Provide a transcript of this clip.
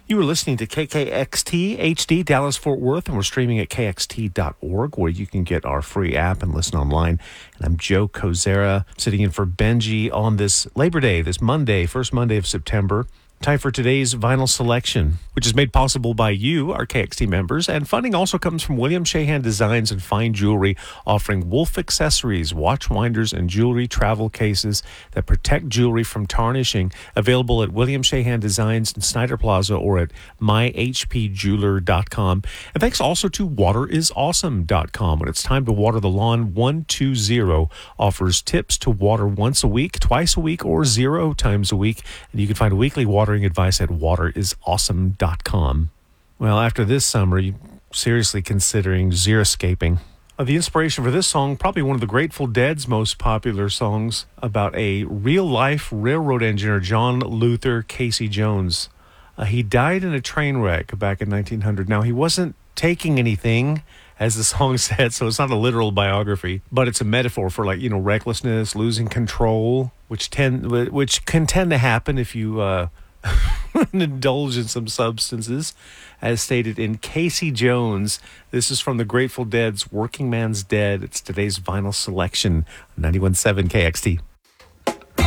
You were listening to KKXT HD Dallas-Fort Worth, and we're streaming at kxt.org, where you can get our free app and listen online. And I'm Joe Kozera, sitting in for Benji on this Labor Day, this Monday, first Monday of September. Time for today's vinyl selection, which is made possible by you, our KXT members, and funding also comes from William Shahan Designs and Fine Jewelry, offering Wolf accessories, watch winders, and jewelry travel cases that protect jewelry from tarnishing. Available at William Shahan Designs in Snyder Plaza or at myhpjeweler.com. And thanks also to waterisawesome.com. When it's time to water the lawn, 120 offers tips to water once a week, twice a week, or 0 times a week. And you can find weekly watering advice at waterisawesome.com. Well, after this summer, you're seriously considering xeriscaping. The inspiration for this song, probably one of the Grateful Dead's most popular songs, about a real-life railroad engineer, John Luther Casey Jones. He died in a train wreck back in 1900. Now, he wasn't taking anything, as the song said, so it's not a literal biography, but it's a metaphor for, recklessness, losing control, which can tend to happen if you indulge in some substances, as stated in Casey Jones. This is from the Grateful Dead's Working Man's Dead. It's today's vinyl selection, 91.7 KXT.